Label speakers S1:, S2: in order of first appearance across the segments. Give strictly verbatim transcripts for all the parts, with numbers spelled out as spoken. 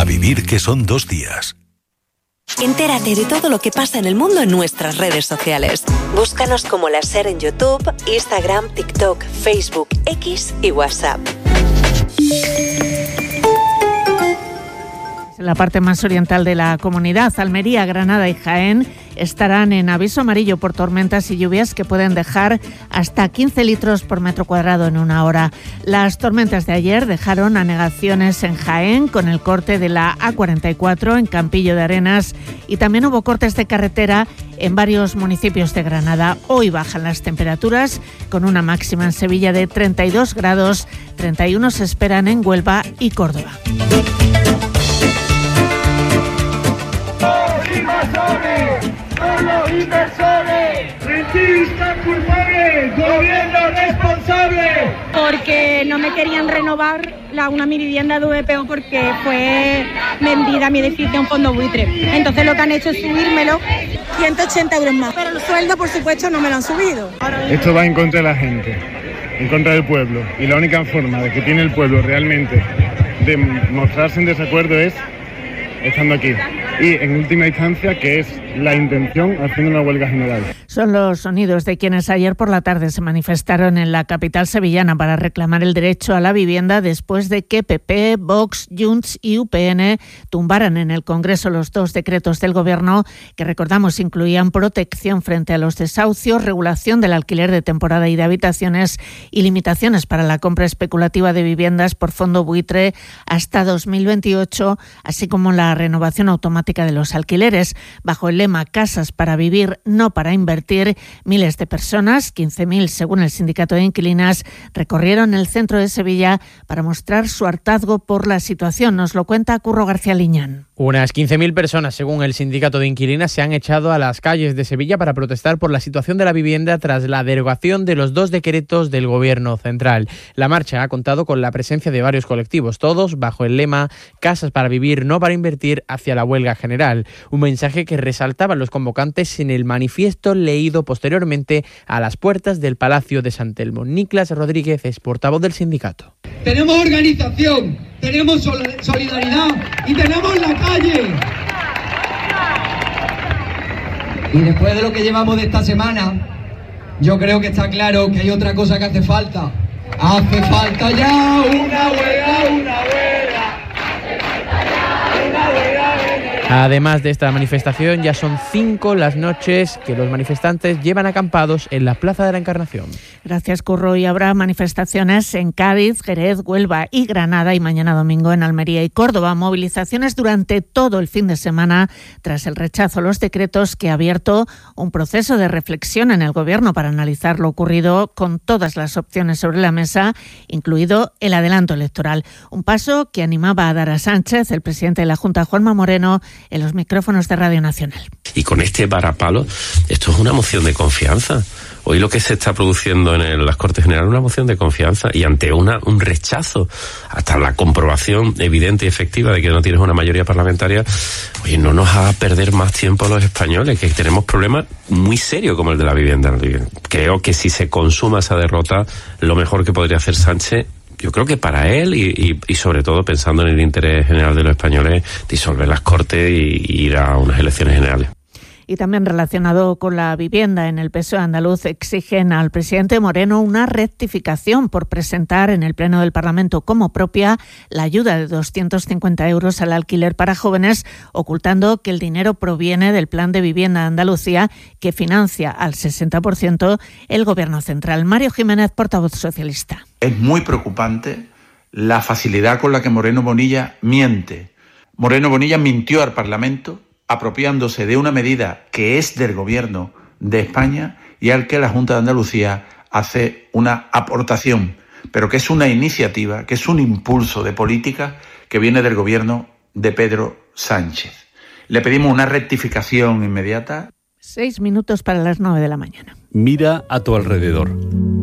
S1: A vivir que son dos días.
S2: Entérate de todo lo que pasa en el mundo en nuestras redes sociales. Búscanos como La Ser en YouTube, Instagram, TikTok, Facebook, X y WhatsApp.
S3: En la parte más oriental de la comunidad, Almería, Granada y Jaén estarán en aviso amarillo por tormentas y lluvias que pueden dejar hasta quince litros por metro cuadrado en una hora. Las tormentas de ayer dejaron anegaciones en Jaén con el corte de la A cuarenta y cuatro en Campillo de Arenas y también hubo cortes de carretera en varios municipios de Granada. Hoy bajan las temperaturas con una máxima en Sevilla de treinta y dos grados, treinta y uno se esperan en Huelva y Córdoba.
S4: ¡Solo inversores! ¡Rentistas culpables! ¡Gobierno responsable!
S5: Porque no me querían renovar la una mi vivienda de V P O porque fue vendida mi edificio a un fondo buitre. Entonces lo que han hecho es subírmelo ciento ochenta euros más. Pero el sueldo, por supuesto, no me lo han subido.
S6: Esto va en contra de la gente, en contra del pueblo. Y la única forma de que tiene el pueblo realmente de mostrarse en desacuerdo es estando aquí. Y en última instancia, que es la intención, haciendo una huelga general.
S3: Son los sonidos de quienes ayer por la tarde se manifestaron en la capital sevillana para reclamar el derecho a la vivienda después de que P P, Vox, Junts y U P N tumbaran en el Congreso los dos decretos del Gobierno que, recordamos, incluían protección frente a los desahucios, regulación del alquiler de temporada y de habitaciones y limitaciones para la compra especulativa de viviendas por fondo buitre hasta dos mil veintiocho, así como la renovación automática de los alquileres. Bajo el lema Casas para vivir, no para invertir, miles de personas, quince mil según el sindicato de inquilinas, recorrieron el centro de Sevilla para mostrar su hartazgo por la situación. Nos lo cuenta Curro García Liñán.
S7: Unas quince mil personas, según el sindicato de inquilinas, se han echado a las calles de Sevilla para protestar por la situación de la vivienda tras la derogación de los dos decretos del Gobierno central. La marcha ha contado con la presencia de varios colectivos, todos bajo el lema Casas para vivir, no para invertir, hacia la huelga general. Un mensaje que resaltaban los convocantes en el manifiesto leído posteriormente a las puertas del Palacio de San Telmo. Niklas Rodríguez es portavoz del sindicato.
S8: Tenemos organización, tenemos solidaridad y tenemos la calle. Y después de lo que llevamos de esta semana, yo creo que está claro que hay otra cosa que hace falta. Hace falta ya una huelga, una huelga. Hace falta ya una huelga.
S7: Además de esta manifestación, ya son cinco las noches que los manifestantes llevan acampados en la Plaza de la Encarnación.
S3: Gracias, Curro. Y habrá manifestaciones en Cádiz, Jerez, Huelva y Granada y mañana domingo en Almería y Córdoba. Movilizaciones durante todo el fin de semana tras el rechazo a los decretos que ha abierto un proceso de reflexión en el Gobierno para analizar lo ocurrido con todas las opciones sobre la mesa, incluido el adelanto electoral. Un paso que animaba a dar a Sánchez, el presidente de la Junta, Juanma Moreno, en los micrófonos de Radio Nacional.
S9: Y con este varapalo, esto es una moción de confianza. Hoy lo que se está produciendo en el, las Cortes Generales es una moción de confianza y ante una un rechazo, hasta la comprobación evidente y efectiva de que no tienes una mayoría parlamentaria, oye, no nos haga perder más tiempo a los españoles, que tenemos problemas muy serios como el de la vivienda. Creo que si se consuma esa derrota, lo mejor que podría hacer Sánchez, yo creo que para él y, y, y sobre todo pensando en el interés general de los españoles, disolver las Cortes y, y ir a unas elecciones generales.
S3: Y también relacionado con la vivienda, en el P S O E andaluz exigen al presidente Moreno una rectificación por presentar en el Pleno del Parlamento como propia la ayuda de doscientos cincuenta euros al alquiler para jóvenes, ocultando que el dinero proviene del Plan de Vivienda de Andalucía, que financia al sesenta por ciento el Gobierno central. Mario Jiménez, portavoz socialista.
S10: Es muy preocupante la facilidad con la que Moreno Bonilla miente. Moreno Bonilla mintió al Parlamento apropiándose de una medida que es del Gobierno de España y al que la Junta de Andalucía hace una aportación, pero que es una iniciativa, que es un impulso de política que viene del Gobierno de Pedro Sánchez. Le pedimos una rectificación inmediata.
S3: Seis minutos para las nueve de la mañana.
S11: Mira a tu alrededor.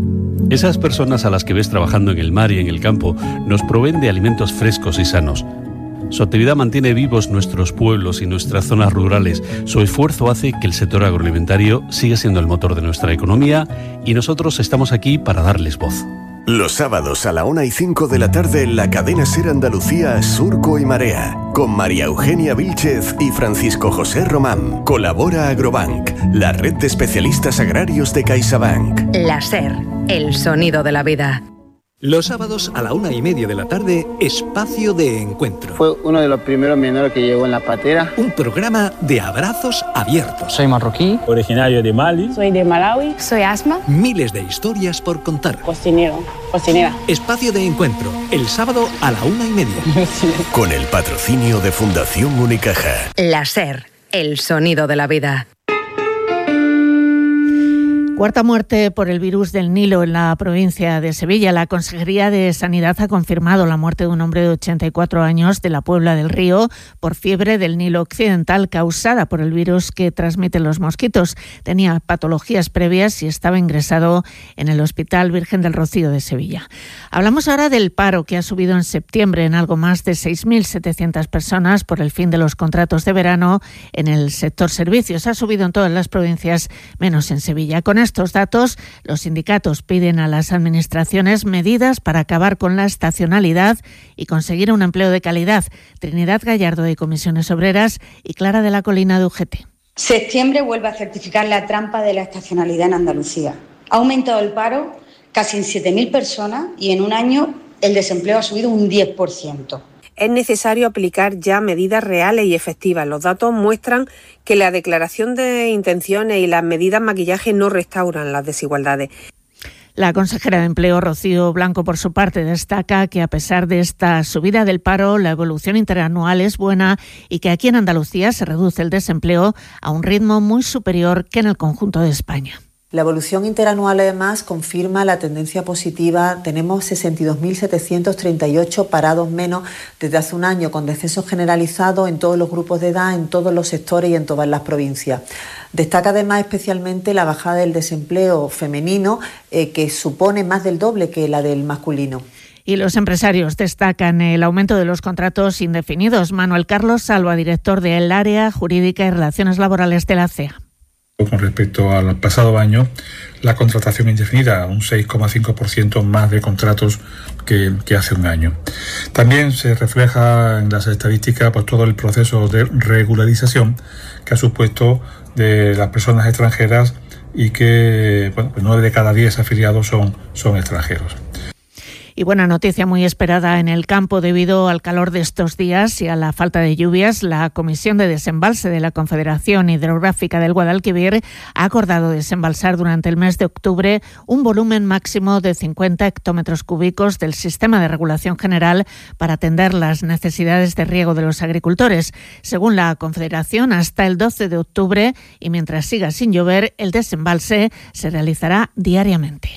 S11: Esas personas a las que ves trabajando en el mar y en el campo nos proveen de alimentos frescos y sanos. Su actividad mantiene vivos nuestros pueblos y nuestras zonas rurales. Su esfuerzo hace que el sector agroalimentario siga siendo el motor de nuestra economía y nosotros estamos aquí para darles voz.
S12: Los sábados a la una y cinco de la tarde en la cadena SER Andalucía Surco y Marea, con María Eugenia Vílchez y Francisco José Román. Colabora Agrobank, la red de especialistas agrarios de CaixaBank.
S13: La SER, el sonido de la vida.
S14: Los sábados a la una y media de la tarde, Espacio de Encuentro.
S15: Fue uno de los primeros menores que llegó en la patera.
S14: Un programa de abrazos abiertos.
S16: Soy marroquí,
S17: originario de Mali.
S18: Soy de Malawi.
S19: Soy Asma.
S14: Miles de historias por contar.
S18: Cocinero, cocinera.
S14: Espacio de Encuentro, el sábado a la una y media.
S12: Con el patrocinio de Fundación Unicaja.
S13: La SER, el sonido de la vida.
S3: Cuarta muerte por el virus del Nilo en la provincia de Sevilla. La Consejería de Sanidad ha confirmado la muerte de un hombre de ochenta y cuatro años de la Puebla del Río por fiebre del Nilo Occidental causada por el virus que transmiten los mosquitos. Tenía patologías previas y estaba ingresado en el Hospital Virgen del Rocío de Sevilla. Hablamos ahora del paro que ha subido en septiembre en algo más de seis mil setecientas personas por el fin de los contratos de verano en el sector servicios. Ha subido en todas las provincias menos en Sevilla. Con esto estos datos, los sindicatos piden a las administraciones medidas para acabar con la estacionalidad y conseguir un empleo de calidad. Trinidad Gallardo, de Comisiones Obreras, y Clara de la Colina, de U G T.
S20: Septiembre vuelve a certificar la trampa de la estacionalidad en Andalucía. Ha aumentado el paro casi en siete mil personas y en un año el desempleo ha subido un diez por ciento.
S21: Es necesario aplicar ya medidas reales y efectivas. Los datos muestran que la declaración de intenciones y las medidas maquillaje no restauran las desigualdades.
S3: La consejera de Empleo, Rocío Blanco, por su parte, destaca que a pesar de esta subida del paro, la evolución interanual es buena y que aquí en Andalucía se reduce el desempleo a un ritmo muy superior que en el conjunto de España.
S22: La evolución interanual, además, confirma la tendencia positiva. Tenemos sesenta y dos mil setecientos treinta y ocho parados menos desde hace un año, con descensos generalizados en todos los grupos de edad, en todos los sectores y en todas las provincias. Destaca además especialmente la bajada del desempleo femenino, eh, que supone más del doble que la del masculino.
S3: Y los empresarios destacan el aumento de los contratos indefinidos. Manuel Carlos Salva, director del Área Jurídica y Relaciones Laborales de la C E A.
S23: Con respecto al pasado año, la contratación indefinida, un seis coma cinco por ciento más de contratos que, que hace un año. También se refleja en las estadísticas pues, todo el proceso de regularización que ha supuesto de las personas extranjeras y que bueno, pues nueve de cada diez afiliados son, son extranjeros.
S3: Y buena noticia muy esperada en el campo debido al calor de estos días y a la falta de lluvias. La Comisión de Desembalse de la Confederación Hidrográfica del Guadalquivir ha acordado desembalsar durante el mes de octubre un volumen máximo de cincuenta hectómetros cúbicos del Sistema de Regulación General para atender las necesidades de riego de los agricultores. Según la Confederación, hasta el doce de octubre y mientras siga sin llover, el desembalse se realizará diariamente.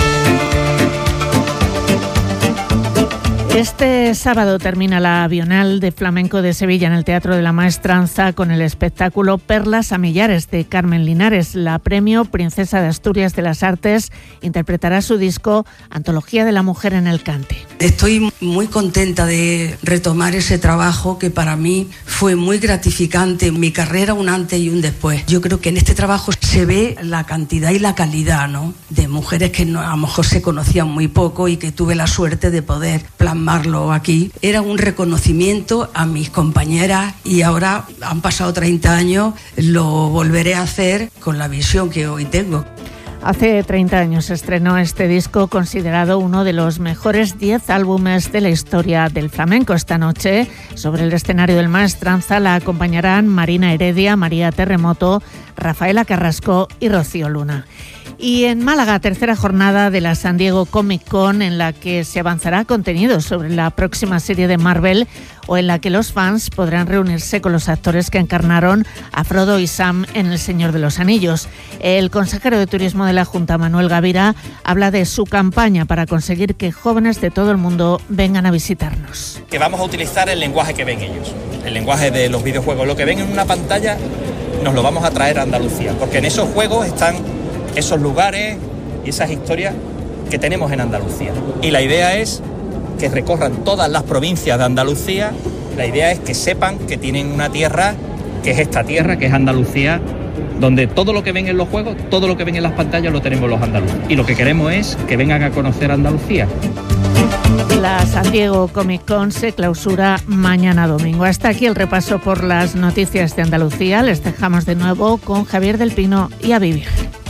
S3: Este sábado termina la Bienal de Flamenco de Sevilla en el Teatro de la Maestranza con el espectáculo Perlas a Millares de Carmen Linares. La premio Princesa de Asturias de las Artes interpretará su disco Antología de la Mujer en el Cante.
S24: Estoy muy contenta de retomar ese trabajo que para mí fue muy gratificante. Mi carrera, un antes y un después. Yo creo que en este trabajo se ve la cantidad y la calidad, ¿no?, de mujeres que no, a lo mejor se conocían muy poco y que tuve la suerte de poder plasmarlo aquí. Era un reconocimiento a mis compañeras y ahora han pasado treinta años, lo volveré a hacer con la visión que hoy tengo.
S3: Hace treinta años se estrenó este disco, considerado uno de los mejores diez álbumes de la historia del flamenco. Esta noche, sobre el escenario del Maestranza, la acompañarán Marina Heredia, María Terremoto, Rafaela Carrasco y Rocío Luna. Y en Málaga, tercera jornada de la San Diego Comic Con, en la que se avanzará contenido sobre la próxima serie de Marvel o en la que los fans podrán reunirse con los actores que encarnaron a Frodo y Sam en El Señor de los Anillos. El consejero de Turismo de la Junta, Manuel Gavira, habla de su campaña para conseguir que jóvenes de todo el mundo vengan a visitarnos.
S25: Que vamos a utilizar el lenguaje que ven ellos, el lenguaje de los videojuegos. Lo que ven en una pantalla nos lo vamos a traer a Andalucía, porque en esos juegos están esos lugares y esas historias que tenemos en Andalucía. Y la idea es que recorran todas las provincias de Andalucía. La idea es que sepan que tienen una tierra, que es esta tierra, que es Andalucía, donde todo lo que ven en los juegos, todo lo que ven en las pantallas lo tenemos los andaluces. Y lo que queremos es que vengan a conocer Andalucía.
S3: La San Diego Comic Con se clausura mañana domingo. Hasta aquí el repaso por las noticias de Andalucía. Les dejamos de nuevo con Javier del Pino y A Vivir.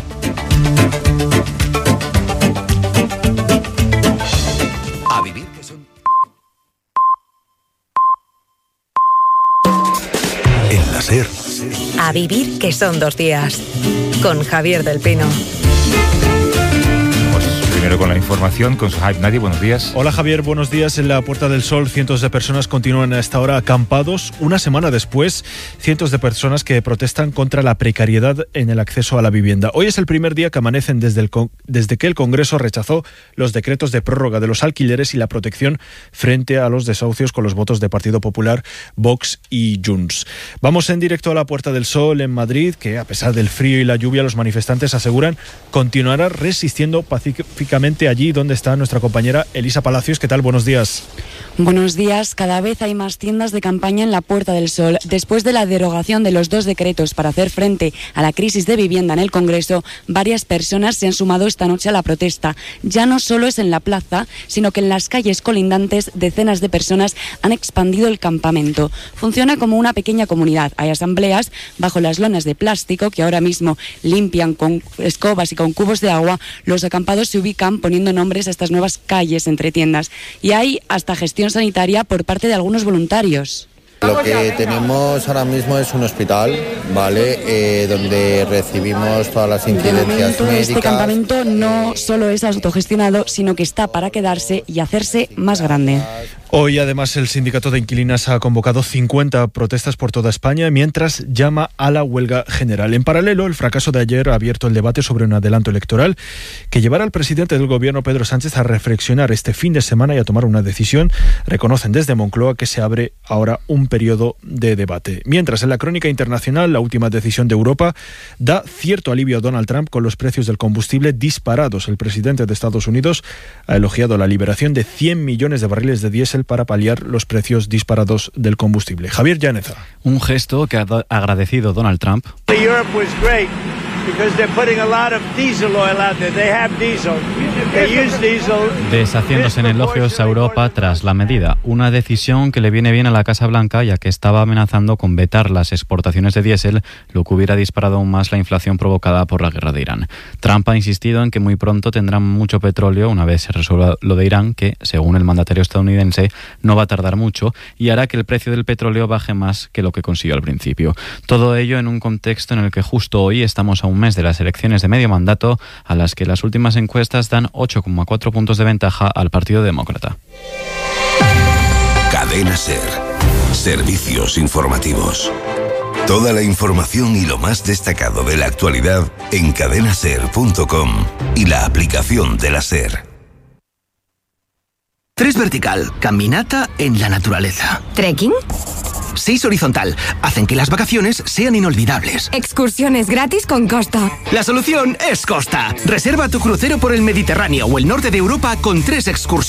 S12: A vivir que son... En la SER.
S13: A vivir que son dos días. Con Javier del Pino.
S1: Primero con la información, con Suhaib Nadi, buenos días.
S2: Hola Javier, buenos días. En la Puerta del Sol, cientos de personas continúan a esta hora acampados. Una semana después, cientos de personas que protestan contra la precariedad en el acceso a la vivienda. Hoy es el primer día que amanecen desde, el, desde que el Congreso rechazó los decretos de prórroga de los alquileres y la protección frente a los desahucios con los votos de Partido Popular, Vox y Junts. Vamos en directo a la Puerta del Sol en Madrid, que a pesar del frío y la lluvia, los manifestantes aseguran continuará resistiendo pacíficamente allí donde está nuestra compañera Elisa Palacios. ¿Qué tal? Buenos días.
S16: Buenos días. Cada vez hay más tiendas de campaña en la Puerta del Sol. Después de la derogación de los dos decretos para hacer frente a la crisis de vivienda en el Congreso, varias personas se han sumado esta noche a la protesta. Ya no solo es en la plaza, sino que en las calles colindantes decenas de personas han expandido el campamento. Funciona como una pequeña comunidad. Hay asambleas bajo las lonas de plástico que ahora mismo limpian con escobas y con cubos de agua. Los acampados se ubican poniendo nombres a estas nuevas calles entre tiendas. Y hay hasta gestión sanitaria por parte de algunos voluntarios.
S17: Lo que tenemos ahora mismo es un hospital, ¿vale? Eh, donde recibimos todas las incidencias
S16: médicas. Este campamento no
S17: eh,
S16: solo es autogestionado, sino que está para quedarse y hacerse más grande.
S2: Hoy, además, el sindicato de inquilinas ha convocado cincuenta protestas por toda España, mientras llama a la huelga general. En paralelo, el fracaso de ayer ha abierto el debate sobre un adelanto electoral que llevará al presidente del gobierno, Pedro Sánchez, a reflexionar este fin de semana y a tomar una decisión. Reconocen desde Moncloa que se abre ahora un periodo de debate. Mientras, en la crónica internacional, la última decisión de Europa da cierto alivio a Donald Trump con los precios del combustible disparados. El presidente de Estados Unidos ha elogiado la liberación de cien millones de barriles de diésel para paliar los precios disparados del combustible. Javier Llaneza.
S19: Un gesto que ha agradecido Donald Trump. Deshaciéndose en elogios a Europa tras la medida, una decisión que le viene bien a la Casa Blanca, ya que estaba amenazando con vetar las exportaciones de diésel, lo que hubiera disparado aún más la inflación provocada por la guerra de Irán. Trump ha insistido en que muy pronto tendrán mucho petróleo una vez se resuelva lo de Irán, que, según el mandatario estadounidense, no va a tardar mucho y hará que el precio del petróleo baje más que lo que consiguió al principio. Todo ello en un contexto en el que justo hoy estamos a un mes de las elecciones de medio mandato, a las que las últimas encuestas dan ocho coma cuatro puntos de ventaja al Partido Demócrata.
S12: Cadena SER. Servicios informativos. Toda la información y lo más destacado de la actualidad en cadena ser punto com y la aplicación de la SER.
S26: Tres vertical, caminata en la naturaleza.
S27: ¿Trekking?
S26: Seis horizontal, hacen que las vacaciones sean inolvidables.
S27: Excursiones gratis con Costa.
S26: La solución es Costa. Reserva tu crucero por el Mediterráneo o el norte de Europa con tres excursiones